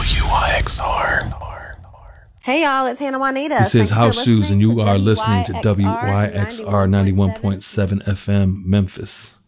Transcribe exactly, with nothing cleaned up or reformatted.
W Y X R. Hey y'all, it's Hannah Juanita. This is Thanks for House Shoes, and listening you to are listening to W Y X R ninety-one point ninety-one point seven seven F M, Memphis.